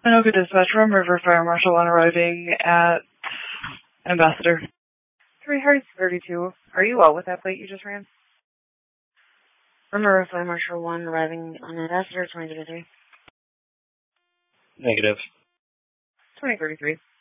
Anoka Dispatch from River Fire Marshal 1 arriving at Ambassador. 3 Hearts 32. Are you out with that plate you just ran? River Fire Marshal 1 arriving on Ambassador 2033. Negative. 2033.